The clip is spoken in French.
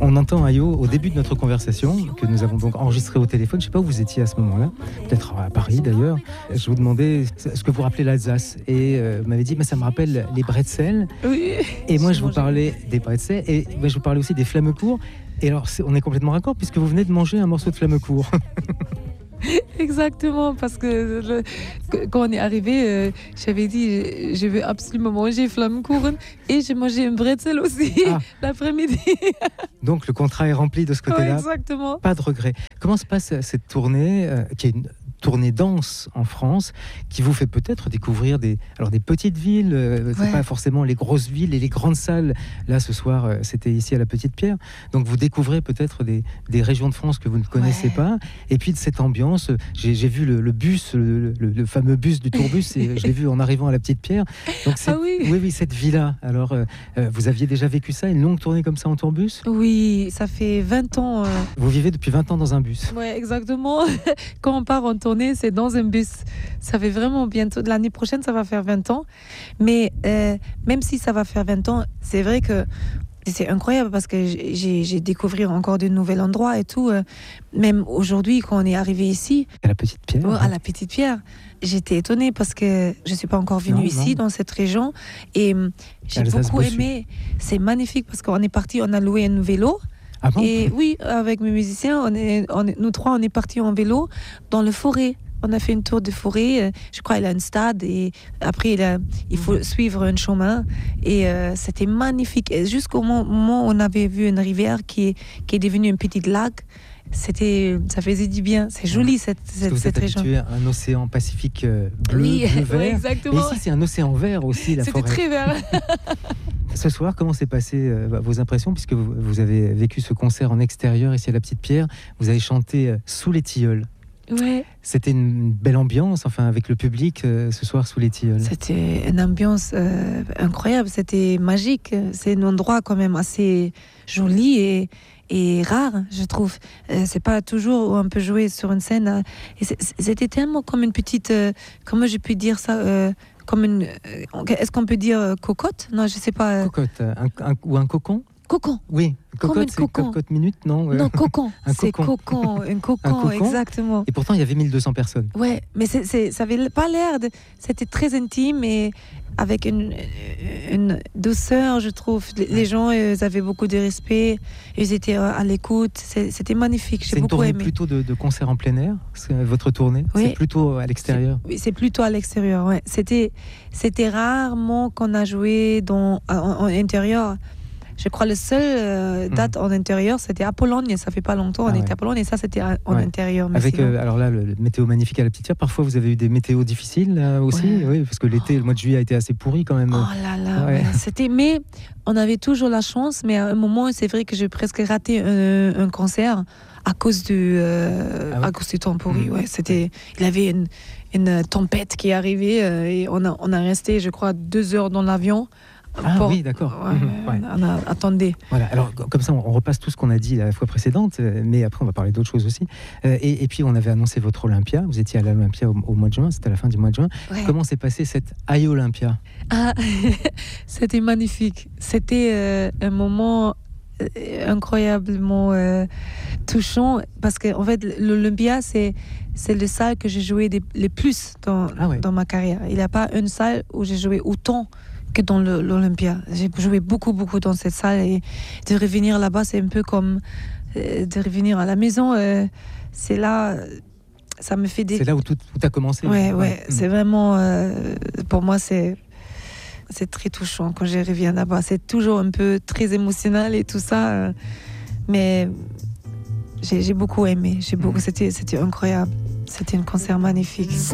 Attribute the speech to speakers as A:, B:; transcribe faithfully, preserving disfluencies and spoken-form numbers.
A: On entend Ayo au début de notre conversation, que nous avons donc enregistrée au téléphone. Je ne sais pas où vous étiez à ce moment-là, peut-être à Paris d'ailleurs. Je vous demandais ce que vous rappelez l'Alsace. Et euh, vous m'avez dit, mais ça me rappelle les bretzels.
B: Oui.
A: Et moi, je vous parlais des bretzels. Et moi, je vous parlais aussi des flammecourt. Et alors, c'est, on est complètement raccord, puisque vous venez de manger un morceau de flammecourt.
B: Exactement, parce que le, quand on est arrivé, euh, j'avais dit je veux absolument manger Flammkuchen et j'ai mangé un bretzel aussi ah. l'après-midi.
A: Donc le contrat est rempli de ce côté-là.
B: Ouais, exactement.
A: Pas de regret. Comment se passe cette tournée euh, qui est une tournée danse en France, qui vous fait peut-être découvrir des, alors des petites villes, euh, c'est ouais. pas forcément les grosses villes et les grandes salles. Là, ce soir, euh, c'était ici à la Petite Pierre. Donc, vous découvrez peut-être des, des régions de France que vous ne connaissez ouais. pas. Et puis, de cette ambiance, j'ai, j'ai vu le, le bus, le, le, le fameux bus du tourbus, et je l'ai vu en arrivant à la Petite Pierre. Donc, c'est, ah oui. oui, oui, cette vie-là. Alors, euh, vous aviez déjà vécu ça, une longue tournée comme ça en tourbus ?
B: Oui, ça fait vingt ans. Euh...
A: Vous vivez depuis vingt ans dans un bus ?
B: Oui, exactement. Quand on part en tournée, c'est dans un bus. Ça fait vraiment bientôt, l'année prochaine, ça va faire vingt ans. Mais euh, même si ça va faire vingt ans, c'est vrai que c'est incroyable parce que j'ai, j'ai découvert encore de nouveaux endroits et tout. Même aujourd'hui, quand on est arrivé ici,
A: à la Petite Pierre,
B: oh, à la Petite Pierre, j'étais étonnée parce que je ne suis pas encore venue non, ici, non. dans cette région. Et j'ai Alsace beaucoup aimé. C'est magnifique parce qu'on est parti, on a loué un vélo.
A: Ah bon ?
B: Et oui, avec mes musiciens, on est, on est, nous trois, on est partis en vélo dans le forêt. On a fait une tour de forêt. Je crois qu'il a un stade et après il, a, il faut suivre un chemin. Et euh, c'était magnifique. Et jusqu'au moment où on avait vu une rivière qui est, qui est devenue un petit lac. C'était, ça faisait du bien. C'est joli cette, cette,
A: vous
B: cette
A: êtes
B: région.
A: Vous êtes habitué à un océan Pacifique bleu,
B: oui,
A: bleu vert.
B: Oui, exactement.
A: Et ici, c'est un océan vert aussi, la
B: C'était
A: forêt.
B: C'était très vert.
A: Ce soir, comment s'est passé euh, vos impressions, puisque vous, vous avez vécu ce concert en extérieur ici à la Petite Pierre. Vous avez chanté euh, sous les tilleuls.
B: Ouais.
A: C'était une belle ambiance, enfin, avec le public euh, ce soir sous les tilleuls.
B: C'était une ambiance euh, incroyable, c'était magique. C'est un endroit quand même assez joli et, et rare, je trouve. Euh, c'est pas toujours où on peut jouer sur une scène. Hein. Et c'était tellement comme une petite, euh, comment je peux dire ça, euh, comme une, euh, est-ce qu'on peut dire euh, cocotte ? Non, je sais pas. Euh...
A: Cocotte, un, un, ou un cocon ?
B: Cocon.
A: Oui, cocotte, c'est
B: cocon.
A: Cocotte minute, non
B: Non, cocon.
A: un
B: c'est
A: cocon.
B: cocon, un cocon,
A: un cocon,
B: exactement.
A: Et pourtant, il y avait mille deux cents personnes.
B: Ouais, mais c'est, c'est, ça avait pas l'air de... C'était très intime et avec une, une douceur, je trouve. Les gens, ils avaient beaucoup de respect, ils étaient à l'écoute. C'est, c'était magnifique, j'ai
A: c'est
B: beaucoup
A: aimé. C'est
B: une tournée
A: plutôt de, de concert en plein air, c'est votre tournée ?
B: Oui.
A: C'est plutôt à l'extérieur ?
B: c'est, Oui, c'est plutôt à l'extérieur, ouais. C'était, c'était rarement qu'on a joué dans, en, en intérieur. Je crois que la seule euh, date mmh. en intérieur, c'était à Pologne. Ça fait pas longtemps, on ah, était ouais. à Pologne et ça, c'était en ouais. intérieur. Mais
A: Avec,
B: sinon...
A: euh, alors là, le, le météo magnifique à la Petite Pierre. Parfois, vous avez eu des météos difficiles là, aussi, ouais. oui, parce que l'été, le mois de juillet a été assez pourri quand même.
B: Oh là là, ouais. Ouais. C'était. Mais on avait toujours la chance. Mais à un moment, c'est vrai que j'ai presque raté un, un concert à cause du, euh, ah, ouais. à cause du temps pourri. Mmh. Ouais, c'était. Il y avait une, une tempête qui est arrivée euh, et on a, on a resté, je crois, deux heures dans l'avion.
A: Ah
B: pour...
A: oui, d'accord.
B: Ouais, mmh, ouais. On a... Attendez.
A: Voilà, alors comme ça, on repasse tout ce qu'on a dit la fois précédente, mais après, on va parler d'autres choses aussi. Euh, et, et puis, on avait annoncé votre Olympia. Vous étiez à l'Olympia au, au mois de juin, c'était à la fin du mois de juin. Ouais. Comment s'est passé cette Ayo Olympia ?
B: Ah, c'était magnifique. C'était euh, un moment euh, incroyablement euh, touchant parce qu'en en fait, l'Olympia, c'est, c'est le salle que j'ai joué des, le plus dans, ah ouais. dans ma carrière. Il n'y a pas une salle où j'ai joué autant que dans le, l'Olympia. J'ai joué beaucoup, beaucoup dans cette salle et de revenir là-bas, c'est un peu comme euh, de revenir à la maison. Euh, c'est là, ça me fait des...
A: C'est là où tout, tout a commencé.
B: Ouais, ouais, ouais. C'est mmh. vraiment... Euh, pour moi, c'est, c'est très touchant quand je reviens là-bas. C'est toujours un peu très émotionnel et tout ça. Euh, mais j'ai, j'ai beaucoup aimé. J'ai beaucoup, mmh. c'était, c'était incroyable. C'était un concert magnifique.